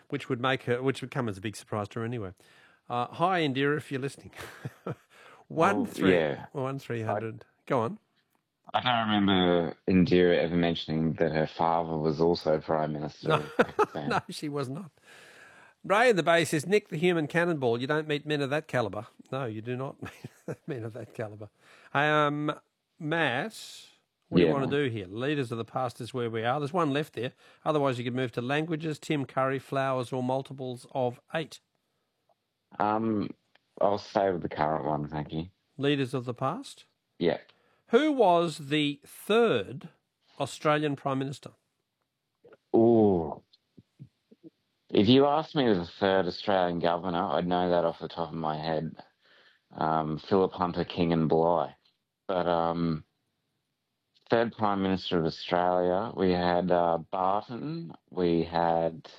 which would come as a big surprise to her anyway. Hi, Indira, if you're listening. Yeah. 1-300. Go on. I don't remember Indira ever mentioning that her father was also Prime Minister No, of Pakistan. no, she was not. Ray in the Bay says, Nick the human cannonball. You don't meet men of that calibre. No, you do not meet men of that calibre. Matt, what do you want to do here? Leaders of the past is where we are. There's one left there. Otherwise, you could move to languages, Tim Curry, flowers, or multiples of 8. I'll stay with the current one, thank you. Leaders of the past? Yeah. Who was the third Australian Prime Minister? Ooh. If you asked me the third Australian governor, I'd know that off the top of my head. Philip Hunter, King and Bligh. But third Prime Minister of Australia, we had Barton, we had...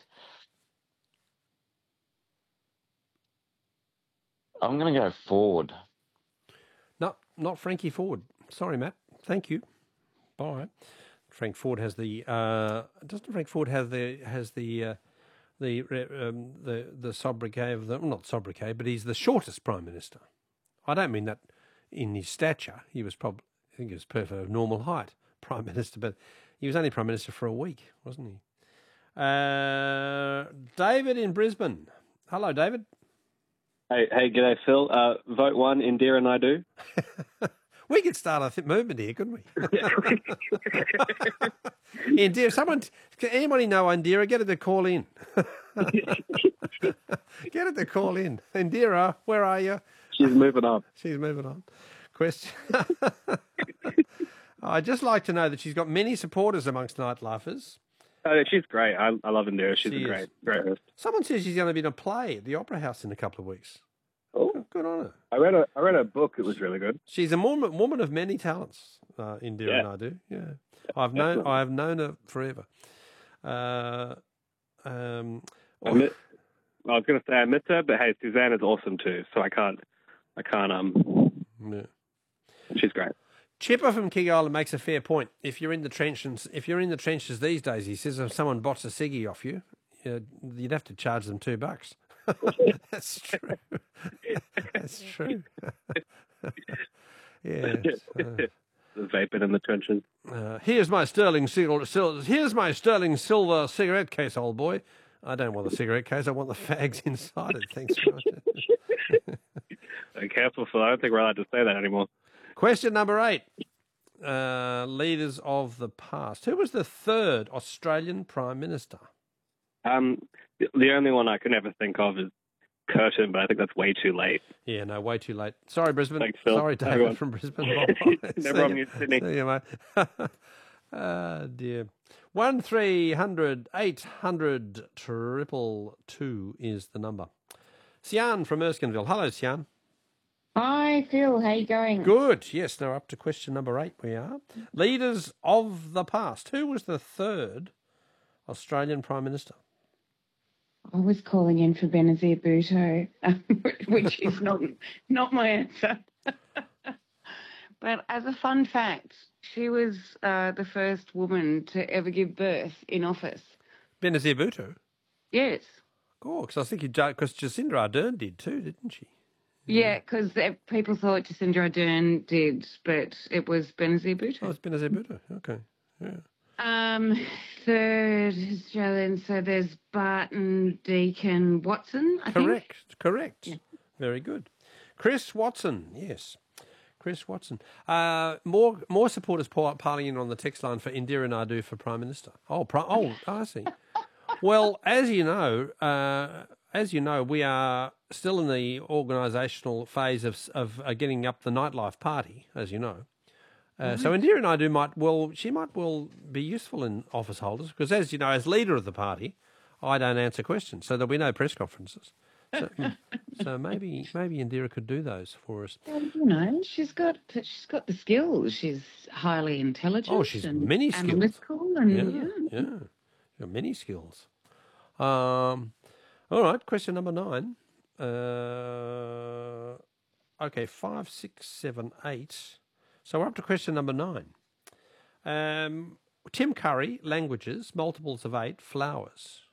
I'm going to go Ford. No, not Frankie Ford. Sorry, Matt. Thank you. Bye. Frank Ford has the. Doesn't Frank Ford have the sobriquet of the, not sobriquet, but he's the shortest Prime Minister. I don't mean that in his stature. He was probably, I think he was perfect of normal height Prime Minister, but he was only Prime Minister for a week, wasn't he? David in Brisbane. Hello, David. Hey, g'day, Phil. Vote 1, Indira Naidoo. We could start a movement here, couldn't we? Indira, anybody know Indira? Get her to call in. Get her to call in. Indira, where are you? She's moving on. She's moving on. Question. I'd just like to know that she's got many supporters amongst night lifers. Oh, she's great. I love Indira. She's a great host. Someone says she's going to be in a play at the Opera House in a couple of weeks. Oh, good on her. I read a book. It was really good. She's a woman of many talents. Indira Naidoo. Yeah, I have known her forever. I was going to say I met her, but hey, Suzanne is awesome too. So I can't. Yeah. She's great. Chipper from King Island makes a fair point. If you're in the trenches these days, he says, if someone bots a ciggy off you, you'd have to charge them $2. That's true. That's true. Yeah. The vaping in the trenches. Here's my sterling silver cigarette case, old boy. I don't want the cigarette case. I want the fags inside it. Thanks very much. Careful, Phil. I don't think we're allowed to say that anymore. Question number 8. Leaders of the past. Who was the third Australian Prime Minister? The only one I can ever think of is Curtin, but I think that's way too late. Yeah, no, way too late. Sorry, Brisbane. Thanks, Phil. Sorry, David Everyone. from Brisbane. No problem, Sydney. See you, mate. Oh, dear. 1-300-800 222 is the number. Sian from Erskineville. Hello, Sian. Hi, Phil. How you going? Good. Yes, now up to question number 8 we are. Leaders of the past. Who was the third Australian Prime Minister? I was calling in for Benazir Bhutto, which is not my answer. But as a fun fact, she was the first woman to ever give birth in office. Benazir Bhutto? Yes. Oh, because I was thinking, because Jacinda Ardern did too, didn't she? Yeah, because people thought Jacinda Ardern did, but it was Benazir Bhutto. Oh, it's Benazir Bhutto. Okay. Yeah. Third Australian, so there's Barton, Deakin, Watson, I think. Correct. Yeah. Very good. Chris Watson, yes. Chris Watson. More supporters piling in on the text line for Indira Naidoo for Prime Minister. I see. Well, as you know, we are still in the organisational phase of getting up the nightlife party, as you know. So Indira Naidoo might well be useful in office holders because, as you know, as leader of the party, I don't answer questions, so there'll be no press conferences. So maybe Indira could do those for us. Well, you know, she's got the skills. She's highly intelligent. Oh, she's many skills. Analytical and yeah, many skills. All right, question number 9. Okay, 5, 6, 7, 8. So we're up to question number 9. Tim Curry, languages, multiples of 8, flowers.